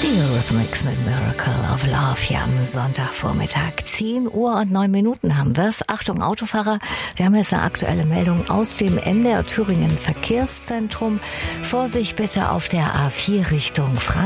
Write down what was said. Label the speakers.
Speaker 1: Die Eurythmics mit Miracle of Love hier am Sonntagvormittag. 10 Uhr und 9 Minuten haben wir es. Achtung Autofahrer, wir haben jetzt eine aktuelle Meldung aus dem NDR Thüringen Verkehrszentrum. Vorsicht bitte auf der A4 Richtung Frankfurt.